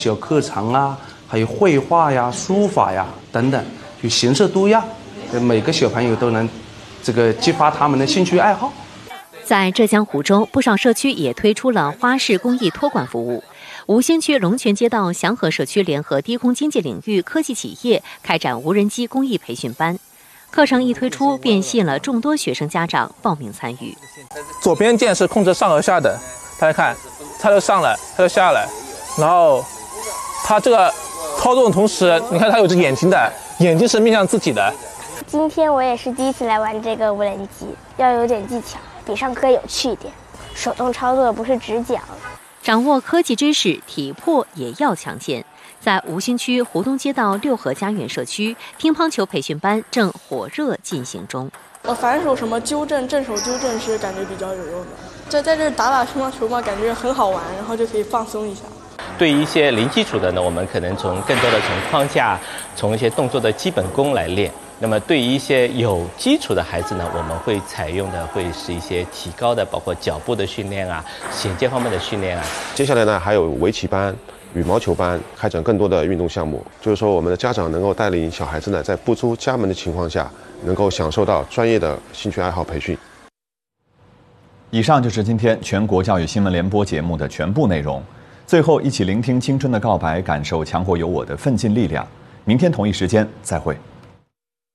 小课堂啊，还有绘画呀、书法呀等等，就形式多样，每个小朋友都能激发他们的兴趣爱好。 在浙江湖州，不少社区也推出了花式公益托管服务。吴兴区龙泉街道祥和社区联合低空经济领域科技企业开展无人机公益培训班，课程一推出便吸引了众多学生家长报名参与。 左边键是控制上和下的，大家看，它就上来，它就下来，然后它这个操纵的同时，你看它有只眼睛的，眼睛是面向自己的。 今天我也是第一次来玩这个无人机，要有点技巧，比上课有趣一点，手动操作不是只讲。 掌握科技知识，体魄也要强健。在吴兴区湖东街道六合家园社区，乒乓球培训班正火热进行中。 反手什么纠正、正手纠正是感觉比较有用的。在这打乒乓球嘛，感觉很好玩，然后就可以放松一下。 对于一些零基础的呢，我们可能更多的从框架、从一些动作的基本功来练。那么对于一些有基础的孩子呢，我们会采用的会是一些提高的，包括脚步的训练啊、衔接方面的训练啊。 接下来呢，还有围棋班、羽毛球班，开展更多的运动项目。就是说，我们的家长能够带领小孩子呢，在不出家门的情况下，能够享受到专业的兴趣爱好培训。 以上就是今天全国教育新闻联播节目的全部内容。最后，一起聆听青春的告白，感受强国有我的奋进力量。明天同一时间再会。